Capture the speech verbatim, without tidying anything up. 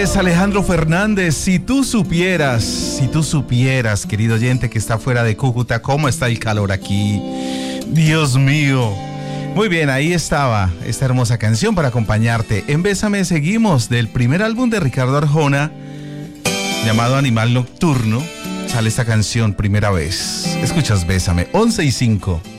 es Alejandro Fernández. Si tú supieras, si tú supieras, querido oyente que está fuera de Cúcuta, cómo está el calor aquí. Dios mío. Muy bien, ahí estaba esta hermosa canción para acompañarte. En Bésame seguimos, del primer álbum de Ricardo Arjona, llamado Animal Nocturno, sale esta canción, Primera Vez. Escuchas Bésame, once y cinco.